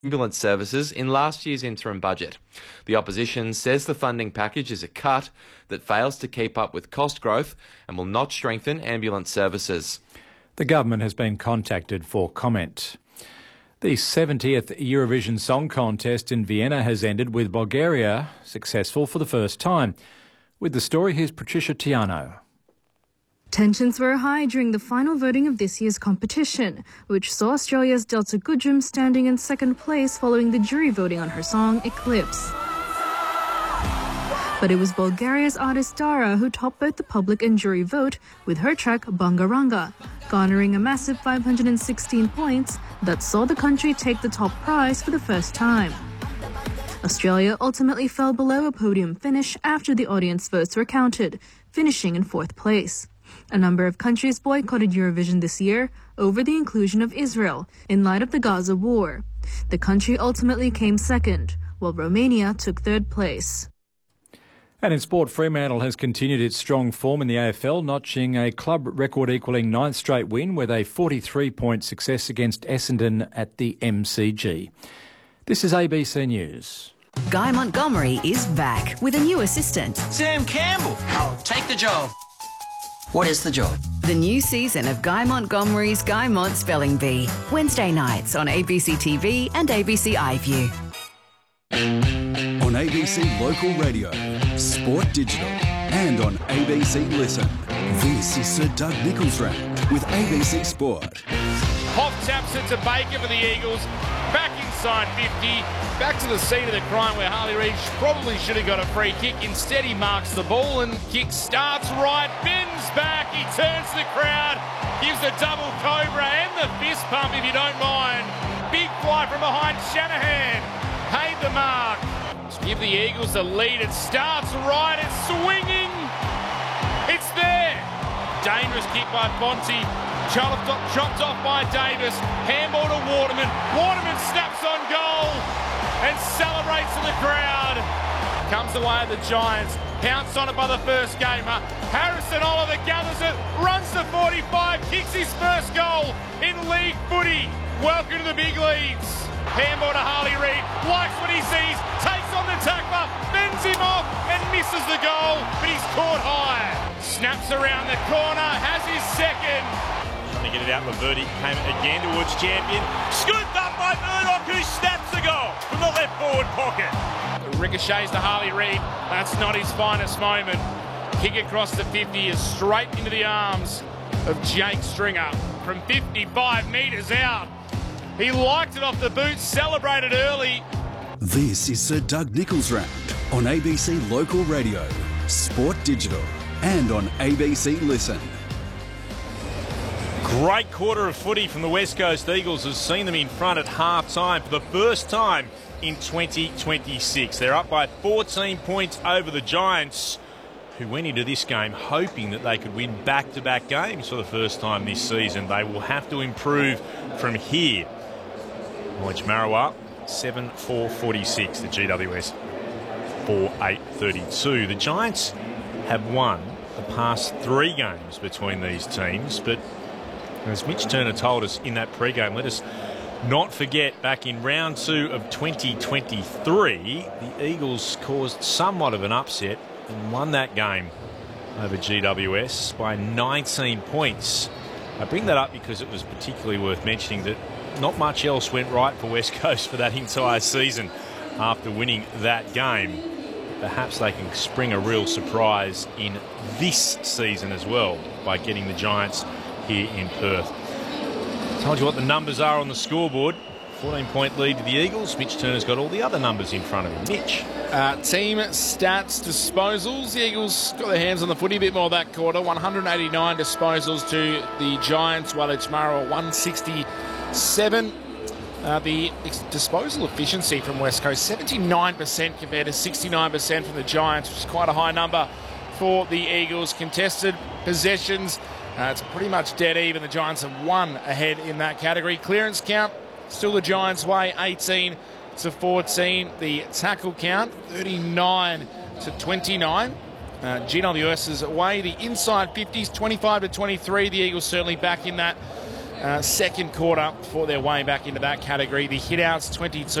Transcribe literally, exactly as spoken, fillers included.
ambulance services in last year's interim budget. The opposition says the funding package is a cut that fails to keep up with cost growth and will not strengthen ambulance services. The government has been contacted for comment. The seventieth Eurovision Song Contest in Vienna has ended with Bulgaria successful for the first time. With the story, here's Patricia Tiano. Tensions were high during the final voting of this year's competition, which saw Australia's Delta Goodrem standing in second place following the jury voting on her song Eclipse. But it was Bulgaria's artist Dara who topped both the public and jury vote with her track Bangaranga, garnering a massive five hundred sixteen points that saw the country take the top prize for the first time. Australia ultimately fell below a podium finish after the audience votes were counted, finishing in fourth place. A number of countries boycotted Eurovision this year over the inclusion of Israel in light of the Gaza war. The country ultimately came second, while Romania took third place. And in sport, Fremantle has continued its strong form in the A F L, notching a club record equalling ninth straight win with a forty-three point success against Essendon at the M C G. This is A B C News. Guy Montgomery is back with a new assistant. Sam Campbell. I'll take the job. What is the job? The new season of Guy Montgomery's Guy Mont Spelling Bee. Wednesday nights on A B C T V and A B C iView. On A B C Local Radio, Sport Digital, and on A B C Listen. This is Sir Doug Nicholls Round with A B C Sport. Hoff taps it to Baker for the Eagles. Back inside fifty. Back to the scene of the crime where Harley Reid probably should have got a free kick. Instead, he marks the ball and kick starts right. Bends back. He turns the crowd. Gives the double cobra and the fist pump, if you don't mind. Big fly from behind Shanahan. Paid the mark. To give the Eagles the lead. It starts right. It's swinging. It's there. Dangerous kick by Fonte. Chopped off by Davis. Handball to Waterman. Waterman snaps on goal and celebrates in the crowd. Comes the way of the Giants. Pounced on it by the first gamer. Harrison Oliver gathers it. Runs to forty-five. Kicks his first goal in league footy. Welcome to the big leagues. Handball to Harley Reid. Likes what he sees. Takes on the tackler. Bends him off and misses the goal. But he's caught high. Snaps around the corner. Has his second. Trying to get it out. Laverty came again towards champion. Scooped up by Murdoch, who snaps the goal from the left forward pocket. Ricochets to Harley Reid. That's not his finest moment. Kick across the fifty is straight into the arms of Jake Stringer from fifty-five metres out. He liked it off the boot, celebrated early. This is Sir Doug Nicholls Round on A B C Local Radio, Sport Digital, and on A B C Listen. Great quarter of footy from the West Coast Eagles has seen them in front at half-time for the first time in twenty twenty-six. They're up by fourteen points over the Giants, who went into this game hoping that they could win back-to-back games for the first time this season. They will have to improve from here. Orange Marrow seven four forty-six, the G W S four eight thirty-two. The Giants have won the past three games between these teams, but as Mitch Turner told us in that pre-game, let us not forget back in round two of twenty twenty-three, the Eagles caused somewhat of an upset and won that game over G W S by nineteen points. I bring that up because it was particularly worth mentioning that not much else went right for West Coast for that entire season after winning that game. Perhaps they can spring a real surprise in this season as well by getting the Giants here in Perth. Told you what the numbers are on the scoreboard. fourteen point lead to the Eagles. Mitch Turner's got all the other numbers in front of him. Mitch. Uh, team stats disposals. The Eagles got their hands on the footy a bit more that quarter. one hundred eighty-nine disposals to the Giants, while it's Mara one sixty-seven. Uh, the disposal efficiency from West Coast, seventy-nine percent compared to sixty-nine percent from the Giants, which is quite a high number for the Eagles. Contested possessions, uh, it's pretty much dead even. The Giants have one ahead in that category. Clearance count, still the Giants' way, eighteen to fourteen. The tackle count, thirty-nine to twenty-nine. Uh, GWS's way, the inside fifties, twenty-five to twenty-three. The Eagles certainly back in that uh, second quarter for their way back into that category. The hit-outs, twenty-two